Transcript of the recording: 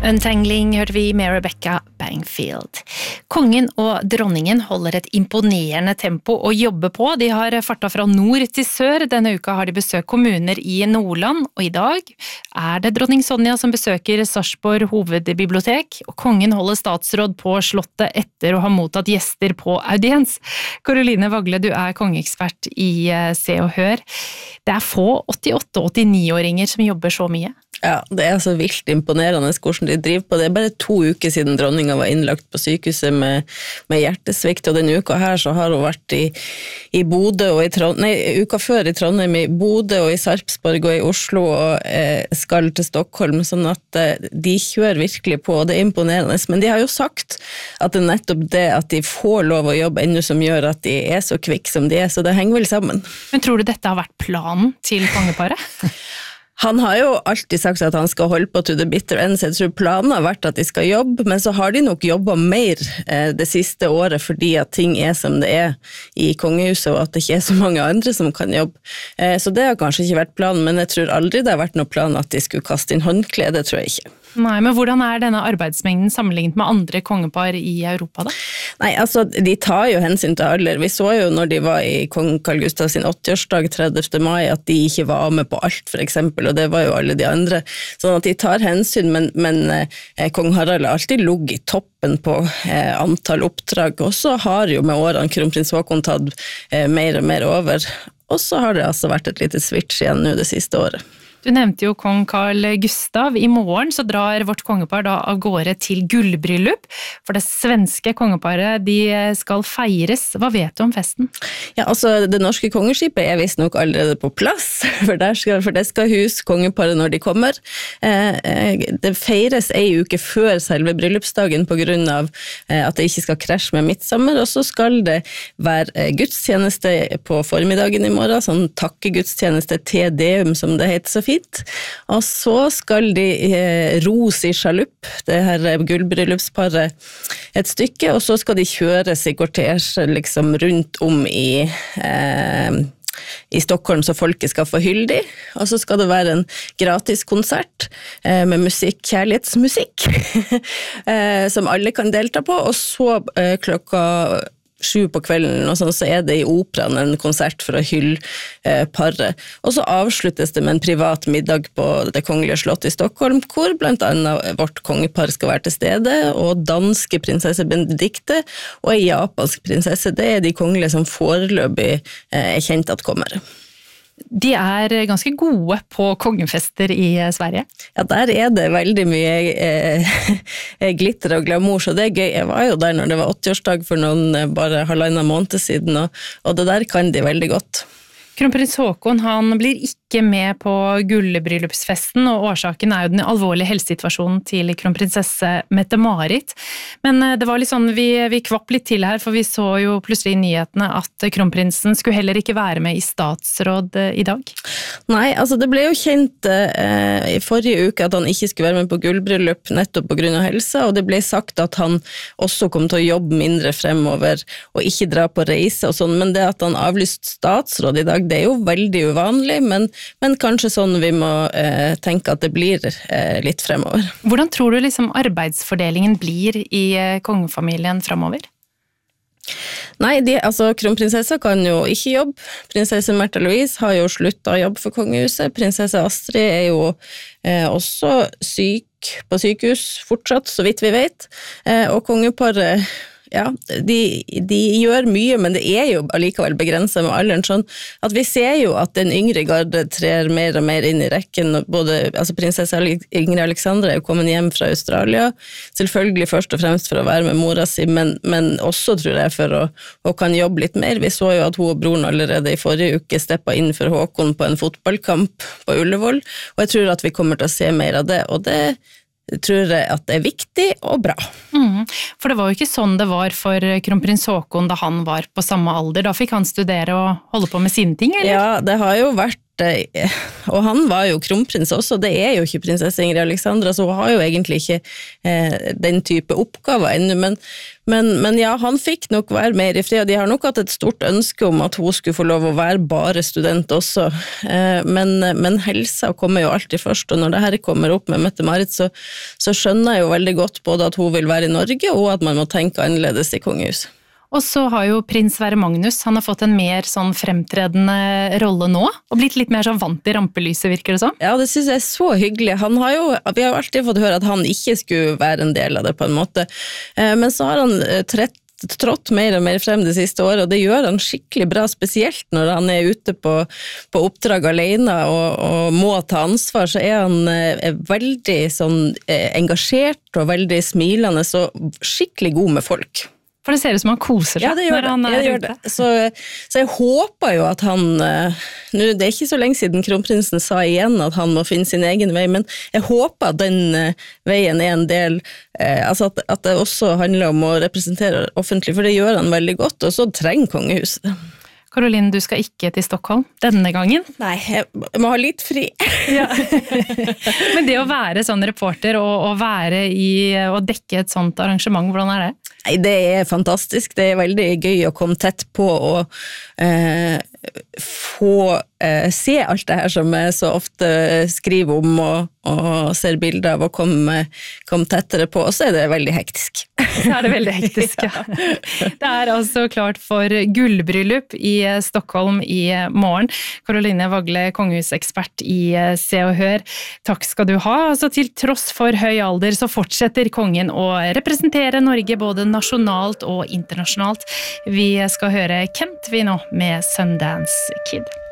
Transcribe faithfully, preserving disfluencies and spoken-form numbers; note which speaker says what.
Speaker 1: Untangling hørte vi med Rebecca Bangfield. Kongen og dronningen holder et imponerende tempo å jobbe på. De har fartet fra nord til sør. Denne uka har de besøkt kommuner i Nordland, og i dag er det dronning Sonja som besøker Sarpsborg hovedbibliotek, og kongen holder statsråd på slottet etter å ha mottatt gjester på audiens. Karoline Vagle, du er kongeekspert i Se og Hør. Det er få åttiåtte- og åttini-åringer som jobber så mye.
Speaker 2: Ja, det er så vilt imponerende hvordan de driver på. Det er bare to uker siden dronninga var innlagt på sykehuset med, med hjertesvikt, og denne uka her så har hun vært i, i Bodø og i Trondheim, nei, uka før i Trondheim, i Bodø og i Sarpsborg og i Oslo og eh, skal til Stockholm, sånn at eh, de kjører virkelig på, og det er imponerende. Men de har jo sagt at det er nettopp det at de får lov å jobbe ennå som gjør at de er så kvikk som de er, så det henger vel sammen.
Speaker 1: Men tror du dette har vært planen til kongeparet?
Speaker 2: Han har jo alltid sagt at han skal holde på to the bitter end, så jeg tror planen har vært at de skal jobbe, men så har de nok jobbet mer eh, det siste året fordi at ting er som det er i kongehuset, og at det ikke er så mange andre som kan jobbe. Eh, så det har kanskje ikke vært planen, men jeg tror aldri det har vært noen plan at de skulle kaste inn håndkle, det tror jeg ikke.
Speaker 1: Nei, men hvordan er denne arbeidsmengden sammenlignet med andre kongepar i Europa da?
Speaker 2: Nei, altså, de tar jo hensyn til alder. Vi så jo når de var i kong Carl Gustav sin åtti-årsdag tredivte mai, at de ikke var med på alt, for eksempel, og det var jo alle de andre. Sånn at de tar hensyn, men, men eh, kong Harald har alltid ligget i toppen på eh, antall oppdrag, og så har jo med årene kronprins Haakon tatt eh, mer og mer over, og så har det altså vært et lite switch igjen nå det siste året.
Speaker 1: Du nevnte jo kong Carl Gustav. I morgen så drar vårt kongepar da av gårde til gullbryllup, for det svenske kongeparet de skal feires. Hva vet du om festen?
Speaker 2: Ja, altså det norske kongeskipet er vist nok allerede på plass, for, der skal, for det skal hus kongeparet når de kommer. Eh, det feires ei uke før selve bryllupsdagen på grunn av eh, at det ikke skal krasje med midtsommer, og så skal det være gudstjeneste på formiddagen i morgen, sånn takkegudstjeneste Te Deum som det heter så fint. Og så skal de eh, ros i sjalupp, det her gullbryllupsparet, et stykke, og så skal de kjøres i kortesje liksom rundt om i, eh, i Stockholm, så folket skal få hyldig, og så skal det være en gratis konsert eh, med musikk, kjærlighetsmusikk, eh, som alle kan delta på, og så eh, klokka sju på kvelden, og sånn, så er det i operaen en konsert for å hylle eh, paret. Og så avsluttes det med en privat middag på det kongelige slottet i Stockholm, hvor blant annet vårt kongepar skal være til stede, og danske prinsesse Benedikte, og en japansk prinsesse. Det er de kongelige som foreløpig eh, er kjent at kommer.
Speaker 1: De er ganske gode på kongefester i Sverige.
Speaker 2: Ja, der er det veldig mye eh, glitter og glamour, så det er gøy. Jeg var jo der når det var åtti-årsdag for noen bare halvandet måned siden, og, og det der kan de veldig godt.
Speaker 1: Kronprins Haakon han blir ikke med på gullbryllupsfesten, og årsaken er jo den alvorlige helsesituasjonen til kronprinsesse Mette-Marit. Men det var litt sånn, vi, vi kvapp litt til her, for vi så jo plutselig i nyhetene at kronprinsen skulle heller ikke være med i statsråd i dag.
Speaker 2: Nei, altså det ble jo kjent eh, i forrige uke at han ikke skulle være med på gullbryllup nettopp på grunn av helse, og det ble sagt at han også kom til å jobbe mindre fremover og ikke dra på reise og sånn, men det at han avlyst statsråd i dag, det er jo veldig uvanlig, men, men kanskje sånn vi må eh, tenke at det blir eh, litt fremover.
Speaker 1: Hvordan tror du liksom arbeidsfordelingen blir i eh, kongefamilien fremover?
Speaker 2: Nei, de, altså kronprinsessa kan jo ikke jobbe. Prinsesse Märtha Louise har jo sluttet å jobbe for kongehuset. Prinsesse Astrid er jo eh, også syk på sykehus fortsatt, så vidt vi vet. Eh, og kongeparet, ja, de, de gjør mye, men det er jo allikevel begrenset med alderen, sånn at vi ser jo at den yngre garde trer mer og mer inn i rekken. Både, altså prinsesse Ingrid Alexandra er jo kommet hjem fra Australia, selvfølgelig først og fremst for å være med mora si, men, men også tror jeg for å, å kan jobbe litt mer. Vi så jo at hun og broren allerede i forrige uke steppet inn for Haakon på en fotballkamp på Ullevål, og jeg tror at vi kommer til å se mer av det, og det tror jeg at det er viktig og bra.
Speaker 1: Mm, for det var jo ikke sånn det var for kronprins Haakon da han var på samme alder. Da fikk han studere og holde på med sine ting, eller?
Speaker 2: Ja, det har jo vært og han var jo kronprins også, det er jo ikke prinsesse Ingrid Alexandra, så hun har jo egentlig ikke eh, den type oppgaver ennå, men, men, men ja, han fikk nok være mer i fred, og de har nok hatt et stort ønske om at hun skulle få lov å være bare student også, eh, men, men helsa kommer jo alltid først, og når det her kommer opp med Mette-Marit, så, så skjønner jeg jo veldig godt både at hun vil være i Norge, og at man må tenke annerledes i kongehuset.
Speaker 1: Og så har jo prins Sverre Magnus, han har fått en mer sånn fremtredende rolle nå, og blitt litt mer sånn vant i rampelyset, virker det sånn?
Speaker 2: Ja, det synes jeg er så hyggelig. Han har jo, vi har jo alltid fått høre at han ikke skulle være en del av det på en måte, men så har han trett trått mer og mer frem det siste året, og det gjør han skikkelig bra, spesielt når han er ute på, på oppdrag alene og, og må ta ansvar, så er han er veldig sånn, engasjert og veldig smilende, så skikkelig god med folk.
Speaker 1: For det ser ut som han koser seg
Speaker 2: ja, det gjør
Speaker 1: når han
Speaker 2: det.
Speaker 1: er
Speaker 2: Ja, det gjør
Speaker 1: ute.
Speaker 2: Det. Så, så jeg håper jo at han, nå det er ikke så lenge siden kronprinsen sa igjen at han må finne sin egen vei, men jeg håper at den veien er en del, altså at, at det også handler om å representere offentlig, for det gjør han veldig godt, og så trenger kongehuset det.
Speaker 1: Caroline, du skal ikke til Stockholm denne gangen.
Speaker 2: Nei, jeg må ha litt fri.
Speaker 1: Ja. Men det å være sånn reporter og, og være i og dekke et sånt arrangement, hvordan er det?
Speaker 2: Nei, det er fantastisk. Det er veldig gøy å komme tett på og eh, få eh, se alt det her som jeg så ofte skriver om og, og ser bilder av og komme, komme tettere på, og så er det veldig hektisk.
Speaker 1: Så er det veldig hektisk, ja. Det er altså klart for gullbryllup i Stockholm i morgen. Caroline Wagle, kongehusekspert i Se og Hør, takk skal du ha. Altså, til tross for høy alder så fortsetter kongen å representere Norge både nasjonalt og internasjonalt. Vi skal høre Kent vi nå med Sundance Kid.